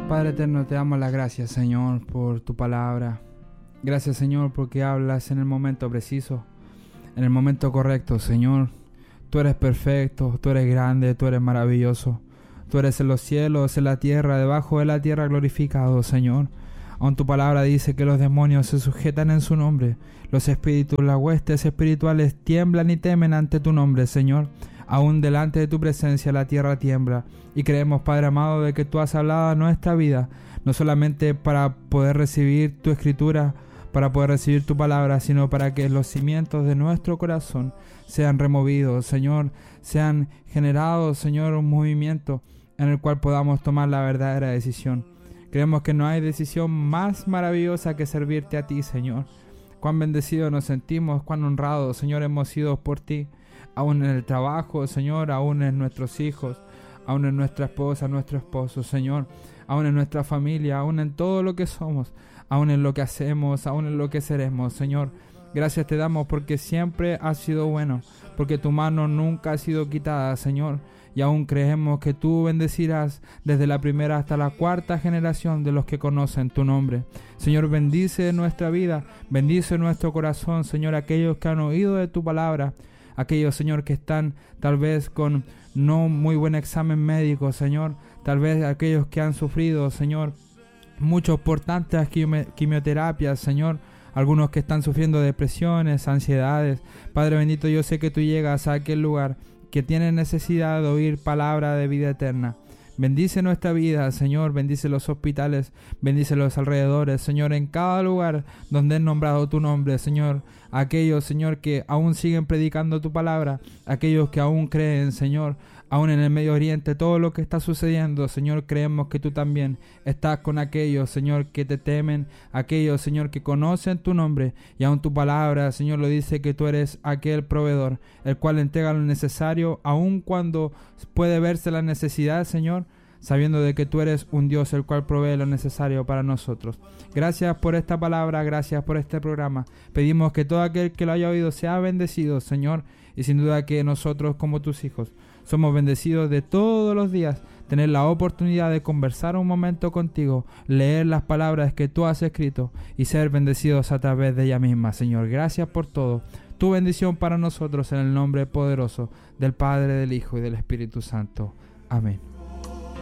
Padre eterno, te damos las gracias, Señor, por tu palabra. Gracias, Señor, porque hablas en el momento preciso, en el momento correcto, Señor. Tú eres perfecto, tú eres grande, tú eres maravilloso. Tú eres en los cielos, en la tierra, debajo de la tierra glorificado, Señor. Aún tu palabra dice que los demonios se sujetan en su nombre. Los espíritus, las huestes espirituales tiemblan y temen ante tu nombre, Señor. Aún delante de tu presencia la tierra tiembla. Y creemos, Padre amado, de que tú has hablado a nuestra vida, no solamente para poder recibir tu escritura, para poder recibir tu palabra, sino para que los cimientos de nuestro corazón sean removidos, Señor, sean generados, Señor, un movimiento en el cual podamos tomar la verdadera decisión. Creemos que no hay decisión más maravillosa que servirte a ti, Señor. Cuán bendecidos nos sentimos, cuán honrados, Señor, hemos sido por ti. Aún en el trabajo, Señor, aún en nuestros hijos, aún en nuestra esposa, nuestro esposo, Señor, aún en nuestra familia, aún en todo lo que somos, aún en lo que hacemos, aún en lo que seremos, Señor. Gracias te damos porque siempre has sido bueno, porque tu mano nunca ha sido quitada, Señor. Y aún creemos que tú bendecirás desde la primera hasta la cuarta generación de los que conocen tu nombre. Señor, bendice nuestra vida, bendice nuestro corazón, Señor, aquellos que han oído de tu palabra, aquellos, Señor, que están tal vez con no muy buen examen médico, Señor, tal vez aquellos que han sufrido, Señor, muchos por tantas quimioterapias, Señor, algunos que están sufriendo depresiones, ansiedades. Padre bendito, yo sé que tú llegas a aquel lugar que tiene necesidad de oír palabra de vida eterna. Bendice nuestra vida, Señor, bendice los hospitales, bendice los alrededores, Señor, en cada lugar donde he nombrado tu nombre, Señor. Aquellos, Señor, que aún siguen predicando tu palabra, aquellos que aún creen, Señor, aún en el Medio Oriente, todo lo que está sucediendo, Señor, creemos que tú también estás con aquellos, Señor, que te temen, aquellos, Señor, que conocen tu nombre, y aún tu palabra, Señor, lo dice que tú eres aquel proveedor, el cual entrega lo necesario, aun cuando puede verse la necesidad, Señor, sabiendo de que tú eres un Dios el cual provee lo necesario para nosotros. Gracias por esta palabra, gracias por este programa. Pedimos que todo aquel que lo haya oído sea bendecido, Señor, y sin duda que nosotros como tus hijos somos bendecidos de todos los días tener la oportunidad de conversar un momento contigo, leer las palabras que tú has escrito y ser bendecidos a través de ella misma, Señor. Gracias por todo. Tu bendición para nosotros en el nombre poderoso del Padre, del Hijo y del Espíritu Santo. Amén.